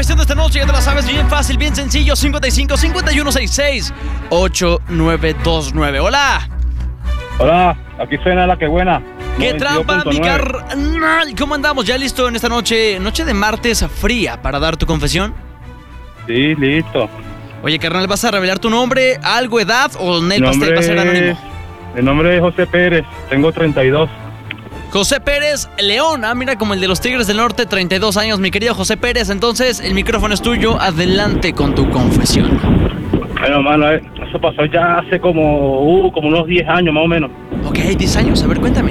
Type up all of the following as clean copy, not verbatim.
confesión de esta noche, ya te la sabes, bien fácil, bien sencillo. 55 51 66 8929. Hola. Hola, aquí suena la que buena. ¡Qué trampa, mi carnal! ¿Cómo andamos? ¿Ya listo en esta noche de martes fría para dar tu confesión? Sí, listo. Oye, carnal, ¿vas a revelar tu nombre, algo, edad o Nel Pastel va a ser anónimo? El nombre es José Pérez, tengo 32. José Pérez León, mira, como el de los Tigres del Norte, 32 años, mi querido José Pérez. Entonces, el micrófono es tuyo, adelante con tu confesión. Bueno, mano, eso pasó ya hace como unos 10 años más o menos. Ok, 10 años, a ver, cuéntame.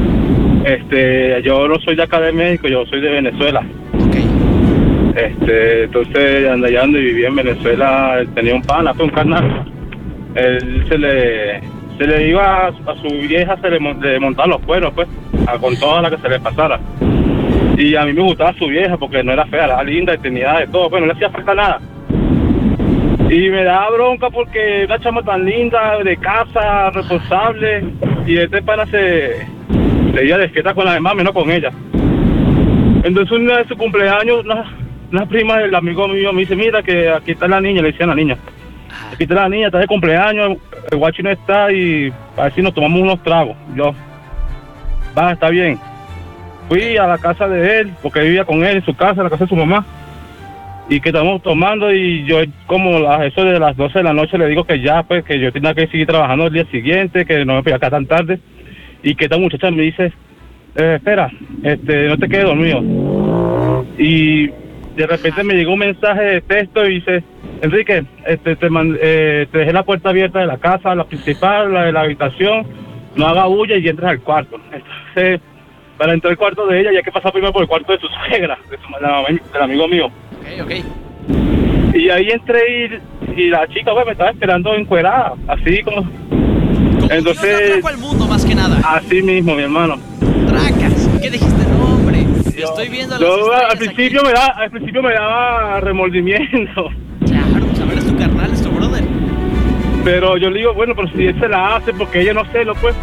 Yo no soy de acá de México, yo soy de Venezuela. Ok. Entonces, allá donde vivía en Venezuela, tenía un pana, un carnal. Él se le iba a su vieja, le montaban los cuernos, pues, con toda la que se le pasara. Y a mí me gustaba su vieja porque no era fea, era linda y tenía de todo, pues no le hacía falta nada. Y me daba bronca porque una chama tan linda, de casa, responsable, y este pana se iba de fiesta con la demás, menos con ella. Entonces una de su cumpleaños, una prima del amigo mío me dice, mira que aquí está la niña, le decía a la niña. Aquí está la niña, está de cumpleaños, el guachi no está y a ver si nos tomamos unos tragos. Yo, va, está bien. Fui a la casa de él, porque vivía con él en su casa, en la casa de su mamá. Y que estamos tomando y yo como a eso de las 12 de la noche le digo que ya, pues, que yo tenía que seguir trabajando el día siguiente, que no me podía acá tan tarde. Y que esta muchacha me dice, espera, no te quedes dormido. Y de repente me llegó un mensaje de texto y dice, Enrique, te dejé la puerta abierta de la casa, la principal, la de la habitación, no haga bulla y entres al cuarto. Entonces, para entrar al cuarto de ella, ya que pasar primero por el cuarto de su suegra, del amigo mío. Ok. Y ahí entré y la chica, me estaba esperando encuerada, así como entonces, Dios la trajo al mundo, más que nada. Así mismo, mi hermano. Tracas. ¿Qué dijiste? No, hombre. Estoy viendo las al principio me daba remordimiento. Claro, pues a ver, es tu carnal, es tu brother. Pero yo le digo, bueno, pero si él se la hace, porque ella no sé, lo pues.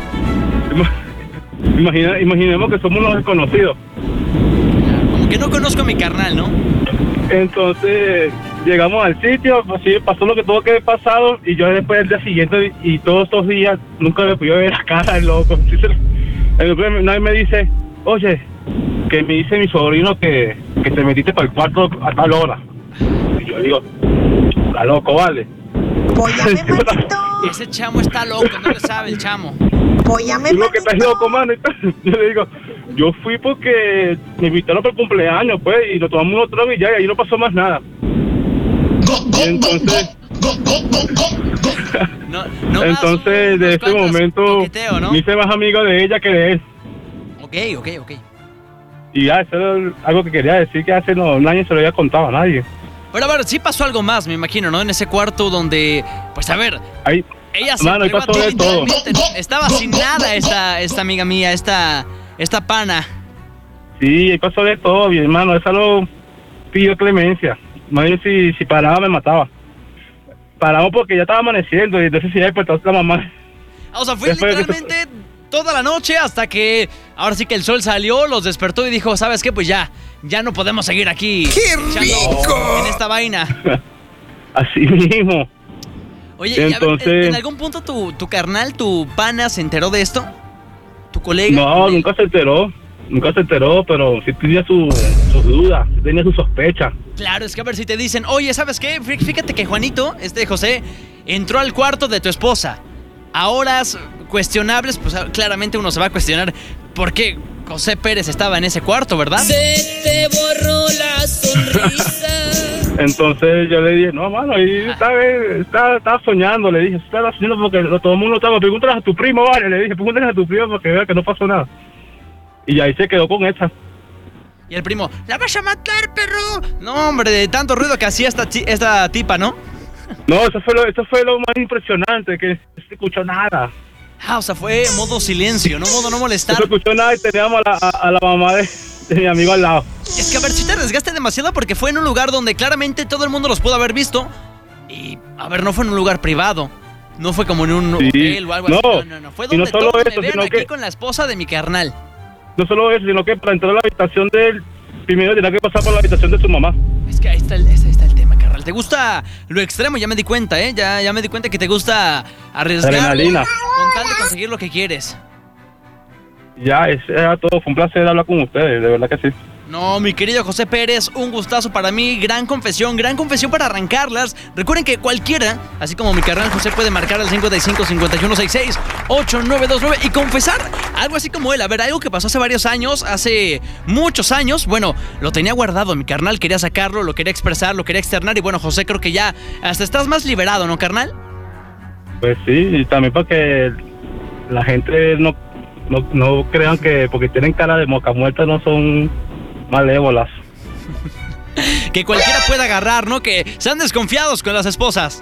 Imaginemos que somos unos desconocidos. Claro, como que no conozco a mi carnal, ¿no? Entonces llegamos al sitio, así pasó lo que tuvo que haber pasado y yo después del día siguiente y todos estos días nunca me pude ver la cara del loco. Entonces nadie me dice, oye, que me dice mi sobrino que te metiste para el cuarto a tal hora. Y yo digo, está loco, vale. Póllame, manito. Ese chamo está loco, no le sabe el chamo. Póllame, Digo que estás loco, mano. Yo le digo, yo fui porque me invitaron para el cumpleaños, pues, y nos tomamos unos tragos y ya, y ahí no pasó más nada. Y entonces, entonces de ese momento coqueteo, ¿no? me hice más amigo de ella que de él. Ok. Y ya, eso era algo que quería decir que hace un año se lo había contado a nadie. Pero a ver, sí pasó algo más, me imagino, ¿no? En ese cuarto donde, pues a ver, ahí, ella se mano, ahí pasó de todo. Estaba sin nada esta amiga mía, esta pana. Sí, ahí pasó de todo, mi hermano, esa lo pidió clemencia. Más bien si paraba me mataba. Paramos porque ya estaba amaneciendo y entonces sí ya despertó la mamá. O sea, fue literalmente toda la noche hasta que ahora sí que el sol salió, los despertó y dijo, ¿sabes qué? Pues ya no podemos seguir aquí. ¡Qué rico! En esta vaina. Así mismo. Oye, entonces, ¿en algún punto tu carnal, tu pana, se enteró de esto? ¿Tu colega? No, nunca se enteró, pero sí tenía su duda, sí tenía su sospecha. Claro, es que a ver si te dicen, oye, ¿sabes qué? Fíjate que Juanito, José, entró al cuarto de tu esposa. A horas cuestionables, pues claramente uno se va a cuestionar por qué José Pérez estaba en ese cuarto, ¿verdad? Se te borró la sonrisa. Entonces yo le dije, no, mano, ahí estaba soñando, le dije, estaba soñando porque todo el mundo estaba, pregúntale a tu primo, vale, le dije, pregúntale a tu primo porque vea que no pasó nada. Y ahí se quedó con esa. Y el primo, ¡la vas a matar, perro! No, hombre, de tanto ruido que hacía esta tipa, ¿no? No, eso fue lo más impresionante, que no se escuchó nada. O sea, fue modo silencio, ¿no? Modo no molestar. No se escuchó nada y teníamos a la mamá de mi amigo al lado. Es que a ver, si te arriesgaste demasiado porque fue en un lugar donde claramente todo el mundo los pudo haber visto. Y, a ver, no fue en un lugar privado. No fue como en un hotel o algo así. No. Fue donde todos me vean aquí con la esposa de mi carnal. No solo eso, sino que para entrar a la habitación de él primero tendrá que pasar por la habitación de su mamá. Es que ahí está el tema, carnal. ¿Te gusta lo extremo? Ya me di cuenta, ¿eh? Ya me di cuenta que te gusta arriesgar Adrenalina. con tal de conseguir lo que quieres. Ya, era todo. Fue un placer hablar con ustedes, de verdad que sí. No, mi querido José Pérez, un gustazo para mí, gran confesión para arrancarlas. Recuerden que cualquiera, así como mi carnal José, puede marcar al 55-5166-8929 y confesar algo así como él. A ver, algo que pasó hace varios años, hace muchos años. Bueno, lo tenía guardado, mi carnal quería sacarlo, lo quería expresar, lo quería externar. Y bueno, José, creo que ya hasta estás más liberado, ¿no, carnal? Pues sí, y también para que la gente no crean que porque tienen cara de moca muerta no son malévolas. Que cualquiera pueda agarrar, ¿no? Que sean desconfiados con las esposas.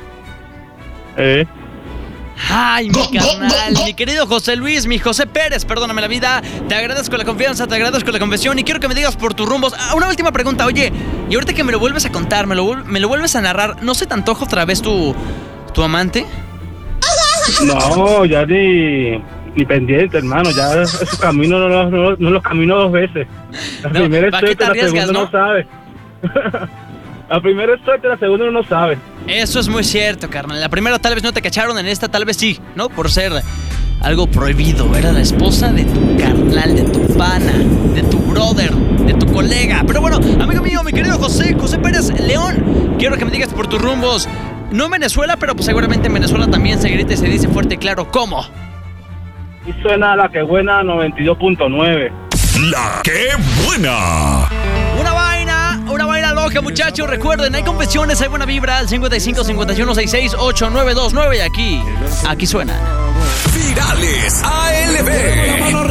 Ay, mi carnal, mi querido José Luis, mi José Pérez, perdóname la vida. Te agradezco la confianza, te agradezco la confesión y quiero que me digas por tus rumbos. Una última pregunta, oye, y ahorita que me lo vuelves a contar, me lo vuelves a narrar, ¿no se te antoja otra vez tu amante? No, ya ni pendiente, hermano. Ya ese camino no los camino dos veces. La primera es suerte, la segunda no sabe. La primera es suerte, la segunda no sabe. Eso es muy cierto, carnal. La primera tal vez no te cacharon, en esta tal vez sí, ¿no? Por ser algo prohibido. Era la esposa de tu carnal, de tu pana, de tu brother, de tu colega. Pero bueno, amigo mío, mi querido José Pérez León, quiero que me digas por tus rumbos. No en Venezuela, pero pues seguramente en Venezuela también se grita y se dice fuerte y claro. ¿Cómo? Y suena La Que Buena 92.9. La Que Buena. Una vaina loca, muchachos. Recuerden, hay confesiones, hay buena vibra al 55-5166-8929 y aquí suena. Virales ALB.